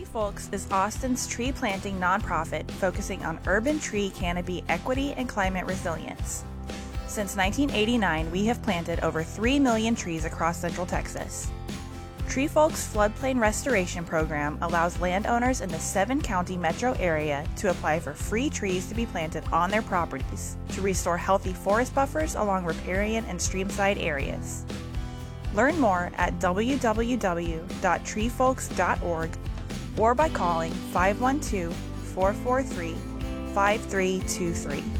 Folks is Austin's tree planting nonprofit focusing on urban tree canopy equity and climate resilience. Since 1989, we have planted over 3 million trees across Central Texas. Tree Folks Floodplain Restoration Program allows landowners in the 7-county metro area to apply for free trees to be planted on their properties to restore healthy forest buffers along riparian and streamside areas. Learn more at www.treefolks.org or by calling 512-443-5323.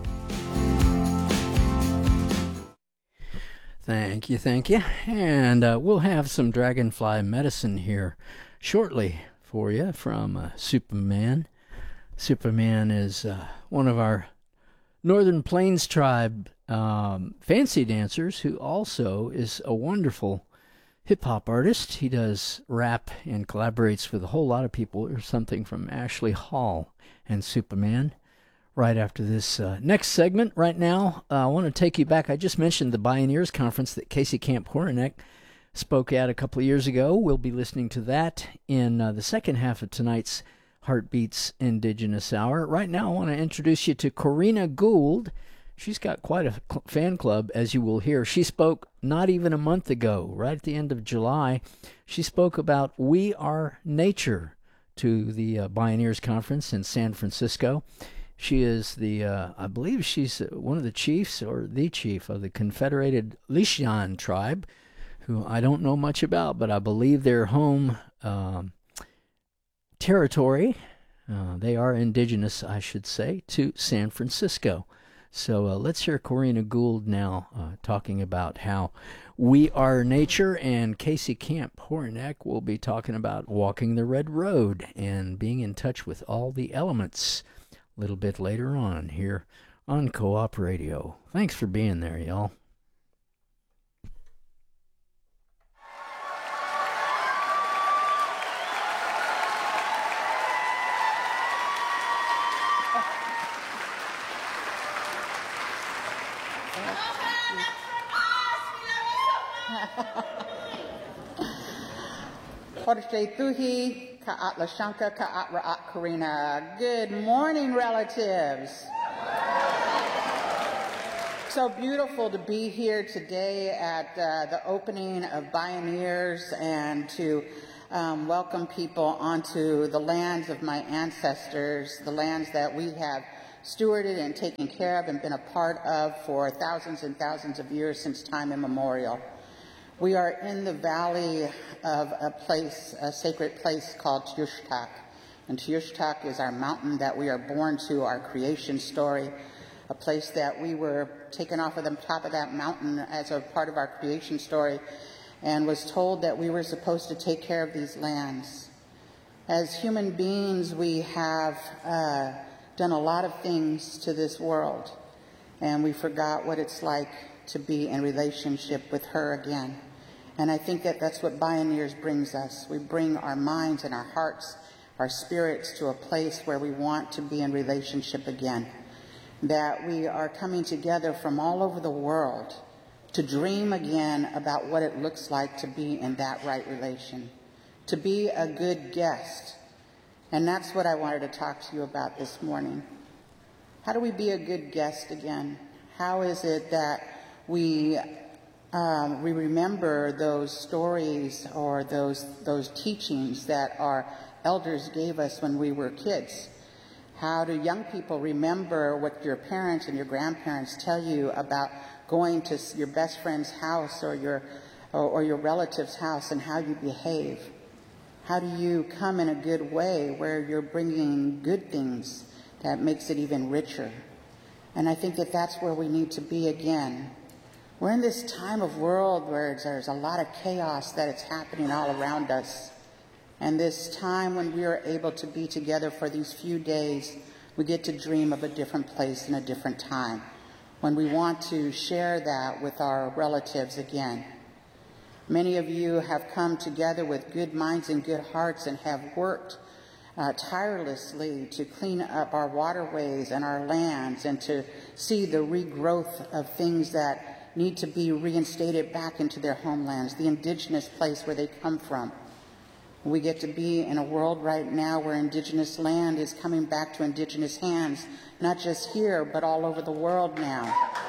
Thank you. And we'll have some dragonfly medicine here shortly for you from Superman. Superman is one of our Northern Plains tribe fancy dancers who also is a wonderful hip-hop artist. He does rap and collaborates with a whole lot of people. There's something from Ashley Hall and Superman right after this next segment. Right now, I want to take you back. I just mentioned the Bioneers Conference that Casey Camp Hornack spoke at a couple of years ago. We'll be listening to that in the second half of tonight's Heartbeats Indigenous Hour. Right now, I want to introduce you to Corrina Gould. She's got quite a fan club, as you will hear. She spoke not even a month ago, right at the end of July. She spoke about We Are Nature to the Bioneers Conference in San Francisco. She is I believe she's one of the chiefs or the chief of the Confederated Lisjan tribe, who I don't know much about, but I believe their home territory, they are indigenous, I should say, to San Francisco. So let's hear Corrina Gould now talking about how We Are Nature, and Casey Camp Hornack will be talking about walking the red road and being in touch with all the elements a little bit later on here on Co-op Radio. Thanks for being there, y'all. Good morning, relatives. So beautiful to be here today at the opening of Bioneers and to welcome people onto the lands of my ancestors, the lands that we have stewarded and taken care of and been a part of for thousands and thousands of years since time immemorial. We are in the valley of a place, a sacred place called Tuyshtak. And Tuyshtak is our mountain that we are born to, our creation story, a place that we were taken off of the top of that mountain as a part of our creation story and was told that we were supposed to take care of these lands. As human beings, we have done a lot of things to this world, and we forgot what it's like to be in relationship with her again. And I think that that's what Bioneers brings us. We bring our minds and our hearts, our spirits to a place where we want to be in relationship again. That we are coming together from all over the world to dream again about what it looks like to be in that right relation, to be a good guest. And that's what I wanted to talk to you about this morning. How do we be a good guest again? How is it that we remember those stories or those teachings that our elders gave us when we were kids? How do young people remember what your parents and your grandparents tell you about going to your best friend's house or your relative's house and how you behave? How do you come in a good way where you're bringing good things that makes it even richer? And I think that that's where we need to be again. We're in this time of world where there's a lot of chaos that is happening all around us. And this time when we are able to be together for these few days, we get to dream of a different place and a different time, when we want to share that with our relatives again. Many of you have come together with good minds and good hearts and have worked tirelessly to clean up our waterways and our lands and to see the regrowth of things that need to be reinstated back into their homelands, the indigenous place where they come from. We get to be in a world right now where indigenous land is coming back to indigenous hands, not just here, but all over the world now.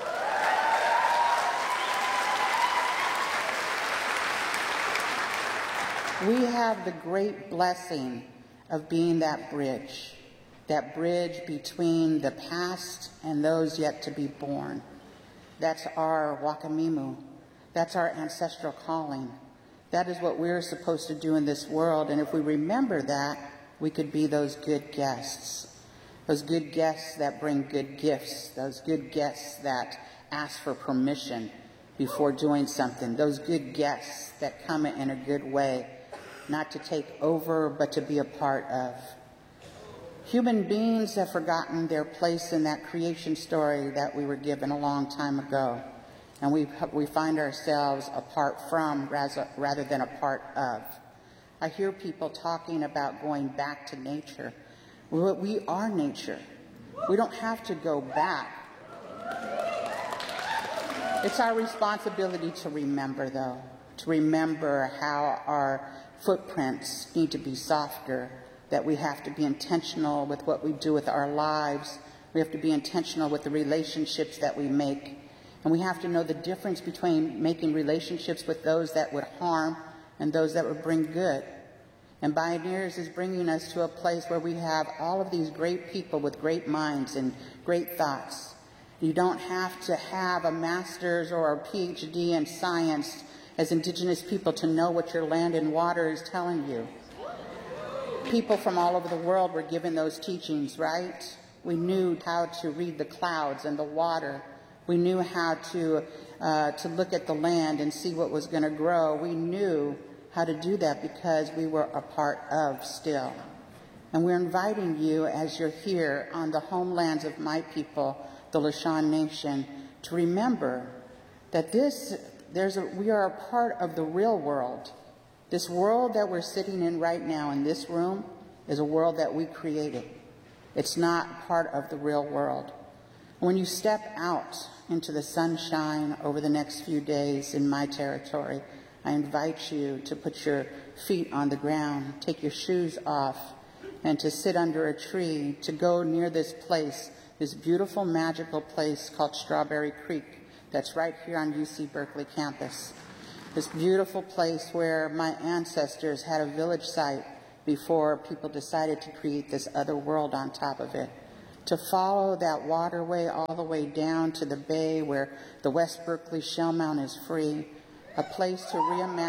We have the great blessing of being that bridge between the past and those yet to be born. That's our Wakamimu. That's our ancestral calling. That is what we're supposed to do in this world. And if we remember that, we could be those good guests that bring good gifts, those good guests that ask for permission before doing something, those good guests that come in a good way, not to take over, but to be a part of. Human beings have forgotten their place in that creation story that we were given a long time ago. And we find ourselves apart from rather than a part of. I hear people talking about going back to nature. We are nature. We don't have to go back. It's our responsibility to remember, though, to remember how our footprints need to be softer, that we have to be intentional with what we do with our lives. We have to be intentional with the relationships that we make. And we have to know the difference between making relationships with those that would harm and those that would bring good. And Bioneers is bringing us to a place where we have all of these great people with great minds and great thoughts. You don't have to have a master's or a PhD in science as Indigenous people to know what your land and water is telling you. People from all over the world were given those teachings, right? We knew how to read the clouds and the water. We knew how to look at the land and see what was going to grow. We knew how to do that because we were a part of still. And we're inviting you, as you're here on the homelands of my people, the Lishan Nation, to remember that we are a part of the real world. This world that we're sitting in right now in this room is a world that we created. It's not part of the real world. When you step out into the sunshine over the next few days in my territory, I invite you to put your feet on the ground, take your shoes off, and to sit under a tree, to go near this place, this beautiful, magical place called Strawberry Creek that's right here on UC Berkeley campus. This beautiful place where my ancestors had a village site before people decided to create this other world on top of it. To follow that waterway all the way down to the bay where the West Berkeley Shell Mound is free, a place to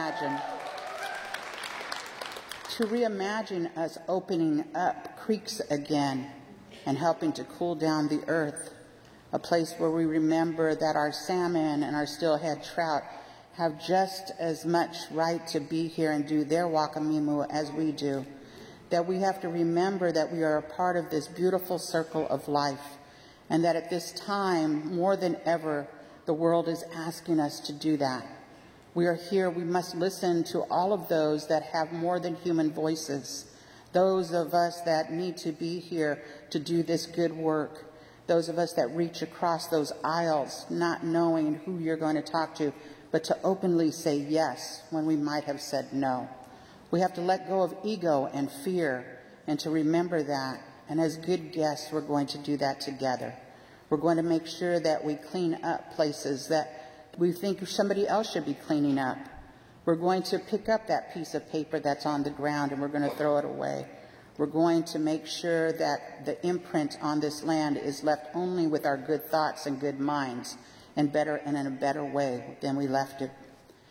reimagine us opening up creeks again and helping to cool down the earth, a place where we remember that our salmon and our steelhead trout have just as much right to be here and do their Wakamimu as we do. That we have to remember that we are a part of this beautiful circle of life, and that at this time, more than ever, the world is asking us to do that. We are here, we must listen to all of those that have more than human voices, those of us that need to be here to do this good work, those of us that reach across those aisles, not knowing who you're going to talk to, but to openly say yes when we might have said no. We have to let go of ego and fear and to remember that. And as good guests, we're going to do that together. We're going to make sure that we clean up places that we think somebody else should be cleaning up. We're going to pick up that piece of paper that's on the ground and we're going to throw it away. We're going to make sure that the imprint on this land is left only with our good thoughts and good minds and in a better way than we left it.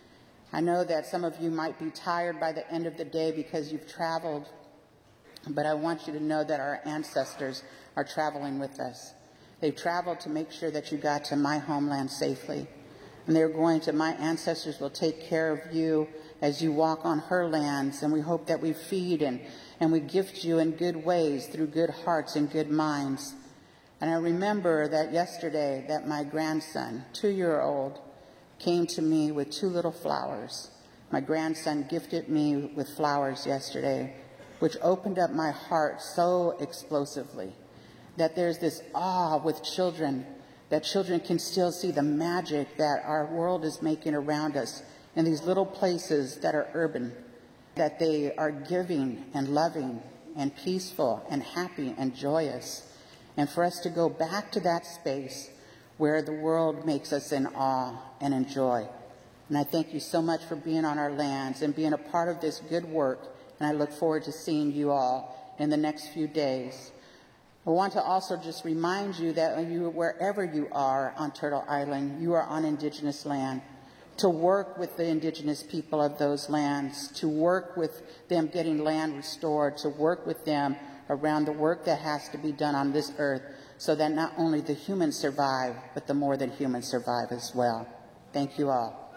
I know that some of you might be tired by the end of the day because you've traveled, but I want you to know that our ancestors are traveling with us. They've traveled to make sure that you got to my homeland safely. And my ancestors will take care of you as you walk on her lands, and we hope that we feed and we gift you in good ways through good hearts and good minds. And I remember that yesterday that my grandson, 2-year-old, came to me with 2 little flowers. My grandson gifted me with flowers yesterday, which opened up my heart so explosively that there's this awe with children, that children can still see the magic that our world is making around us in these little places that are urban. that they are giving and loving and peaceful and happy and joyous. And for us to go back to that space where the world makes us in awe and in joy. And I thank you so much for being on our lands and being a part of this good work. And I look forward to seeing you all in the next few days. I want to also just remind you that wherever you are on Turtle Island, you are on Indigenous land. To work with the Indigenous people of those lands, to work with them getting land restored, to work with them around the work that has to be done on this earth so that not only the humans survive, but the more than humans survive as well. Thank you all.